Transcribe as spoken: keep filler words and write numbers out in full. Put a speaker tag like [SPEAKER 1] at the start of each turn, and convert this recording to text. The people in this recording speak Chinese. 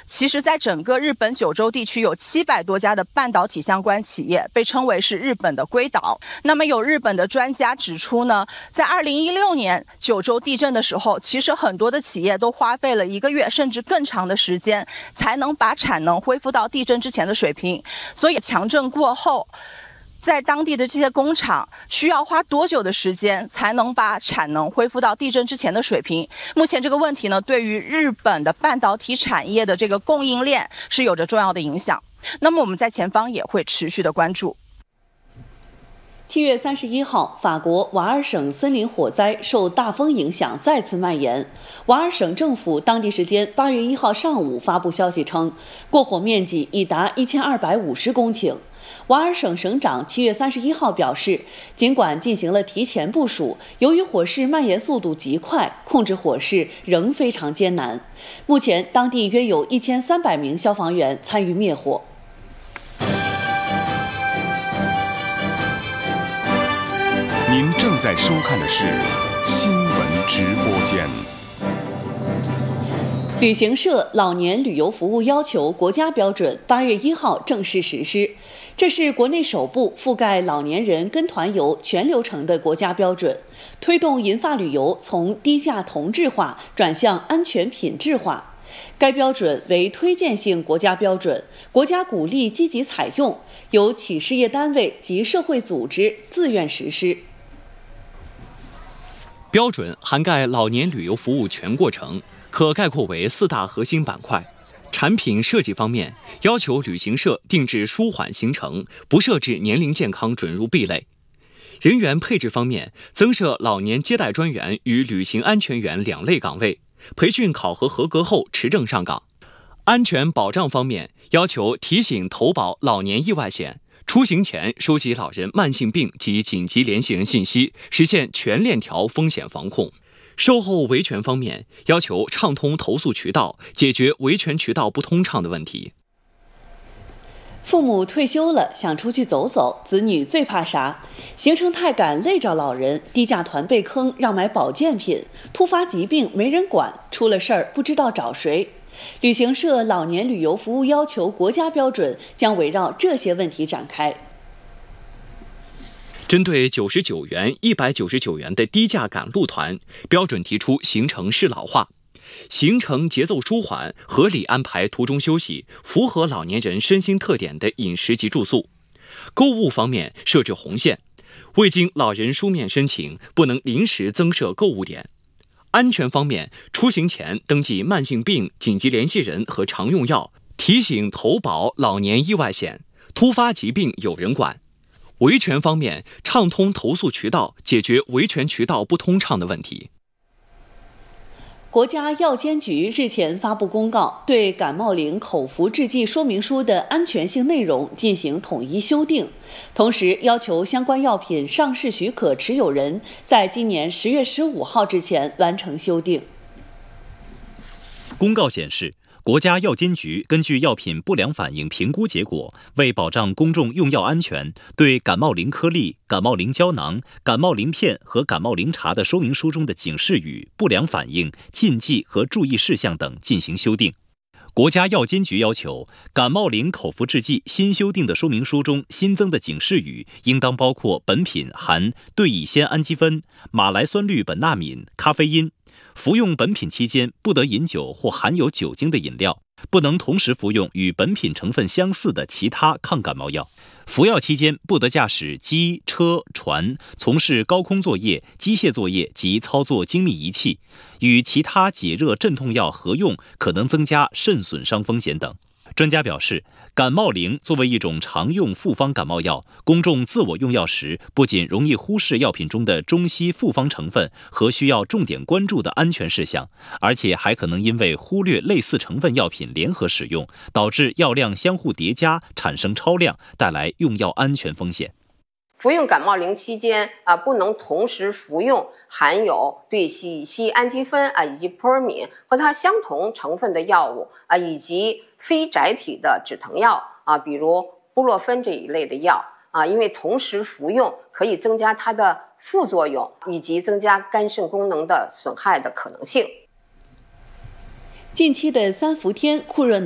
[SPEAKER 1] 其实在整个日本九州地区有七百多家的半导体相关企业，被称为是日本的硅岛。那么有日本的专家指出呢，在二零一六年九州地震的时候，其实很多的企业都花费了一个月甚至更长的时间，才能把产能恢复到地震之前的水平。所以强震过后，在当地的这些工厂需要花多久的时间才能把产能恢复到地震之前的水平？目前这个问题呢，对于日本的半导体产业的这个供应链是有着重要的影响。那么我们在前方也会持续的关注。
[SPEAKER 2] 七月三十一号，法国瓦尔省森林火灾受大风影响再次蔓延。瓦尔省政府当地时间八月一号上午发布消息称，过火面积已达一千二百五十公顷。瓦尔省省长七月三十一号表示，尽管进行了提前部署，由于火势蔓延速度极快，控制火势仍非常艰难。目前，当地约有一千三百名消防员参与灭火。
[SPEAKER 3] 您正在收看的是新闻直播间。
[SPEAKER 2] 旅行社老年旅游服务要求国家标准八月一号正式实施，这是国内首部覆盖老年人跟团游全流程的国家标准，推动银发旅游从低价同质化转向安全品质化。该标准为推荐性国家标准，国家鼓励积极采用，由企事业单位及社会组织自愿实施。
[SPEAKER 4] 标准涵盖老年旅游服务全过程，可概括为四大核心板块。产品设计方面，要求旅行社定制舒缓行程，不设置年龄健康准入壁垒。人员配置方面，增设老年接待专员与旅行安全员两类岗位，培训考核合格后持证上岗。安全保障方面，要求提醒投保老年意外险，出行前收集老人慢性病及紧急联系人信息，实现全链条风险防控。售后维权方面，要求畅通投诉渠道，解决维权渠道不通畅的问题。
[SPEAKER 2] 父母退休了，想出去走走，子女最怕啥？行程太赶，累着老人；低价团被坑，让买保健品；突发疾病没人管，出了事儿不知道找谁。旅行社老年旅游服务要求国家标准将围绕这些问题展开。
[SPEAKER 4] 针对九十九元、一百九十九元的低价赶路团，标准提出行程适老化，行程节奏舒缓，合理安排途中休息，符合老年人身心特点的饮食及住宿。购物方面设置红线，未经老人书面申请，不能临时增设购物点。安全方面，出行前登记慢性病、紧急联系人和常用药，提醒投保老年意外险，突发疾病有人管。维权方面，畅通投诉渠道，解决维权渠道不通畅的问题。
[SPEAKER 2] 国家药监局日前发布公告，对感冒灵口服制剂说明书的安全性内容进行统一修订，同时要求相关药品上市许可持有人在今年十月十五号之前完成修订。
[SPEAKER 5] 公告显示，国家药监局根据药品不良反应评估结果，为保障公众用药安全，对感冒灵颗粒、感冒灵胶囊、感冒灵片和感冒灵茶的说明书中的警示语、不良反应、禁忌和注意事项等进行修订。国家药监局要求，感冒灵口服制剂新修订的说明书中新增的警示语，应当包括本品含对乙酰氨基酚、马来酸氯苯那敏、咖啡因。服用本品期间不得饮酒或含有酒精的饮料，不能同时服用与本品成分相似的其他抗感冒药。服药期间不得驾驶机、车、船，从事高空作业、机械作业及操作精密仪器。与其他解热镇痛药合用可能增加肾损伤风险等。专家表示，感冒灵作为一种常用复方感冒药，公众自我用药时不仅容易忽视药品中的中西复方成分和需要重点关注的安全事项，而且还可能因为忽略类似成分药品联合使用，导致药量相互叠加，产生超量，带来用药安全风险。
[SPEAKER 6] 服用感冒灵期间啊，不能同时服用含有对乙酰氨基酚啊以及扑尔敏和它相同成分的药物啊，以及非甾体的止疼药啊，比如布洛芬这一类的药啊，因为同时服用可以增加它的副作用，以及增加肝肾功能的损害的可能性。
[SPEAKER 2] 近期的三伏天酷热